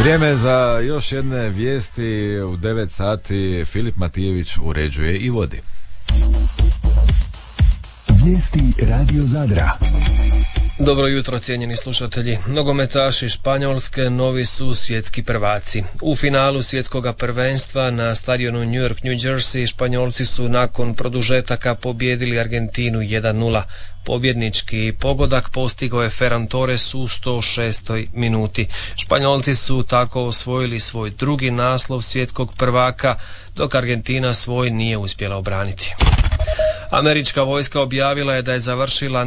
Vrijeme za još jedne vijesti. U 9 sati Filip Matijević uređuje i vodi. Vijesti Radio Zadra. Dobro jutro, cijenjeni slušatelji. Nogometaši Španjolske novi su svjetski prvaci. U finalu svjetskoga prvenstva na stadionu New York, New Jersey, Španjolci su nakon produžetaka pobijedili Argentinu 1:0. Pobjednički pogodak postigao je Ferran Torres u 106. minuti. Španjolci su tako osvojili svoj drugi naslov svjetskog prvaka, dok Argentina svoj nije uspjela obraniti. Američka vojska objavila je da je završila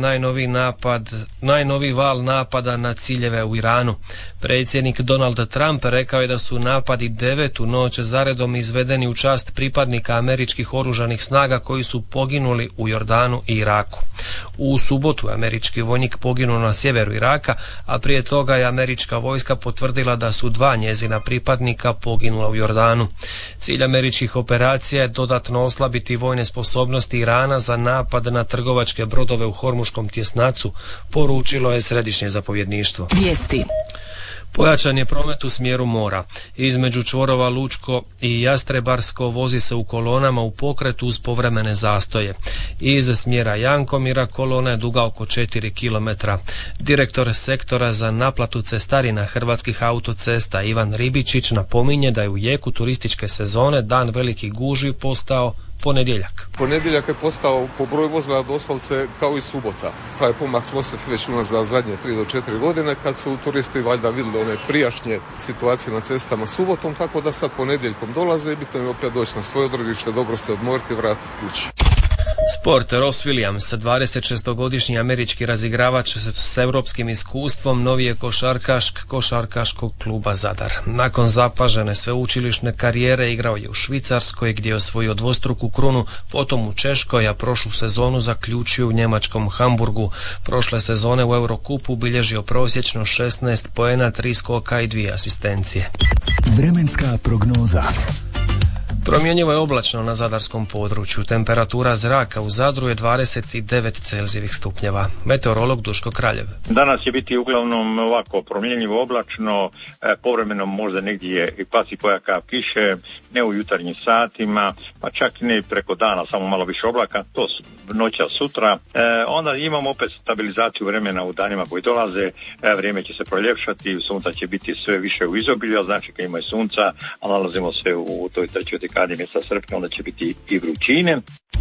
najnoviji val napada na ciljeve u Iranu. Predsjednik Donald Trump rekao je da su napadi 9. noć zaredom izvedeni u čast pripadnika američkih oružanih snaga koji su poginuli u Jordanu i Iraku. U subotu je američki vojnik poginuo na sjeveru Iraka, a prije toga je američka vojska potvrdila da su 2 njezina pripadnika poginula u Jordanu. Cilj američkih operacija je dodatno oslabiti vojne sposobnosti Irana za napad na trgovačke brodove u Hormuškom tjesnacu, poručilo je središnje zapovjedništvo. Vijesti. Pojačan je promet u smjeru mora. Između čvorova Lučko i Jastrebarsko vozi se u kolonama u pokretu uz povremene zastoje. Iz smjera Jankomira kolona je duga oko 4 km. Direktor sektora za naplatu cestarina Hrvatskih autocesta Ivan Ribičić napominje da je u jeku turističke sezone dan velikih gužvi postao ponedjeljak. Ponedjeljak je postao po broju vozila doslovce kao i subota. Taj pomak smo osjetili već za zadnje 3 do 4 godine kad su turisti valjda vidjeli one prijašnje situacije na cestama subotom, tako da sad ponedjeljkom dolaze i bitno je opet doći na svoje odredište, dobro se odmoriti i vratiti kući. Sport. Ross Williams, 26-godišnji američki razigravač s europskim iskustvom, novi je košarkaš košarkaškog kluba Zadar. Nakon zapažene sveučilišne karijere igrao je u Švicarskoj gdje je osvojio dvostruku krunu, potom u Češkoj, a prošlu sezonu zaključio u njemačkom Hamburgu. Prošle sezone u Eurokupu bilježio prosječno 16 poena, 3 skoka i 2 asistencije. Vremenska prognoza. Promjenjivo je oblačno na zadarskom području. Temperatura zraka u Zadru je 29 Celzijevih stupnjeva. Meteorolog Duško Kraljev. Danas će biti uglavnom ovako promjenjivo oblačno, povremeno možda negdje i pasi koja kiše, ne u jutarnjim satima, pa čak i ne preko dana, samo malo više oblaka, to su noća sutra. Onda imamo opet stabilizaciju vremena u danima koji dolaze, vrijeme će se proljepšati, sunca će biti sve više u izobilju, znači kad ima i sunca, a nalazimo se u toj trećoj dekadi mjeseca srpnja, onda će biti i vrućine.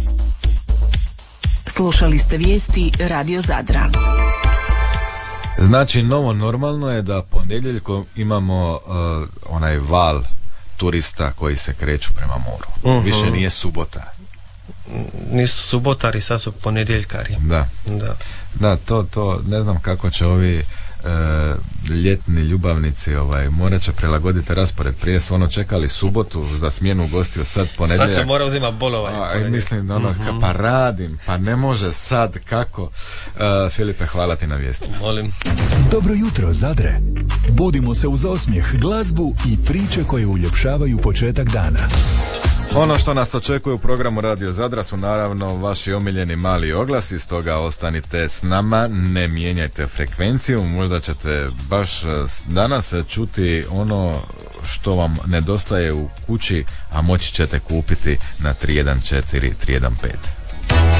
Slušali ste vijesti Radio Zadra. Znači, novo normalno je da ponedjeljkom imamo onaj val turista koji se kreću prema moru. Više nije subota. Nisu subotari, sad su ponedjeljkari. Da, to ne znam kako će ovi ljetni ljubavnici morat će prilagoditi raspored. Prije su čekali subotu za smjenu gostiju, sad ponedjeljak. Sad se mora uzimati bolovanje. Mislim da pa radim, pa ne može sad, kako? Filipe, hvala ti na vijesti. Molim. Dobro jutro, Zadre. Budimo se uz osmijeh, glazbu i priče koje uljepšavaju početak dana. Ono što nas očekuje u programu Radio Zadra su naravno vaši omiljeni mali oglasi, stoga ostanite s nama, ne mijenjajte frekvenciju, možda ćete baš danas čuti ono što vam nedostaje u kući, a moći ćete kupiti na 314 315.